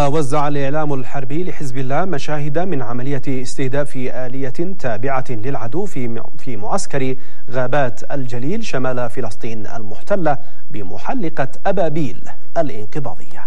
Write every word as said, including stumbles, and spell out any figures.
ووزع الإعلام الحربي لحزب الله مشاهد من عملية استهداف آلية تابعة للعدو في في معسكر غابات الجليل شمال فلسطين المحتلة بمحلقة أبابيل الانقباضية.